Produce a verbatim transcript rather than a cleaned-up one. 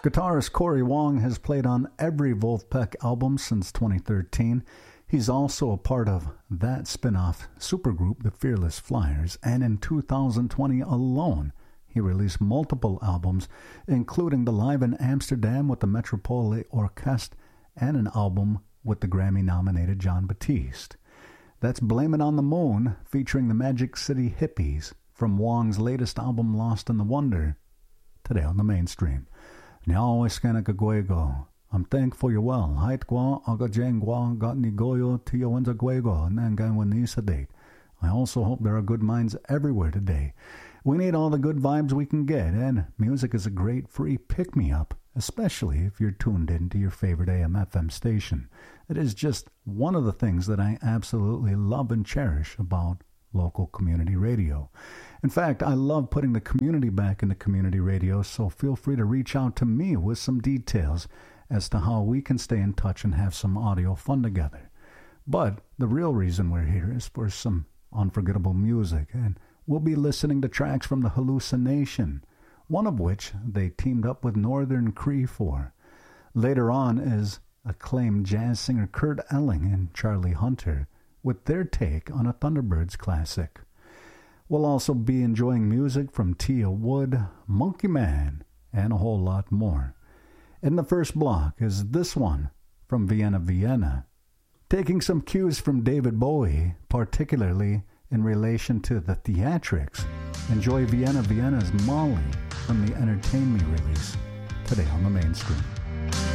Guitarist Cory Wong has played on every Wolfpack album since twenty thirteen. He's also a part of that spin-off supergroup, the Fearless Flyers, and in two thousand twenty alone, he released multiple albums, including the Live in Amsterdam with the Metropole Orkest and an album with the Grammy-nominated Jon Batiste. That's Blame It on the Moon, featuring the Magic City Hippies, from Wong's latest album Lost in the Wonder, today on the mainstream. Nyao Iskanakaguego. I'm thankful you're well. Hait gwa agajengwa gatni goyo tiyawenza guego nanganwanisa date. I also hope there are good minds everywhere today. We need all the good vibes we can get, and music is a great free pick-me-up, especially if you're tuned into your favorite A M F M station. It is just one of the things that I absolutely love and cherish about local community radio. In fact, I love putting the community back into community radio, so feel free to reach out to me with some details as to how we can stay in touch and have some audio fun together. But the real reason we're here is for some unforgettable music, and we'll be listening to tracks from the Hallucination, one of which they teamed up with Northern Cree for. Later on is acclaimed jazz singer Kurt Elling and Charlie Hunter with their take on a Thunderbirds classic. We'll also be enjoying music from Tia Wood, Monkey Man, and a whole lot more. In the first block is this one from Vienna, Vienna, taking some cues from David Bowie, particularly in relation to the theatrics. Enjoy Vienna, Vienna's Molly from the Entertain Me release, today on the mainstream.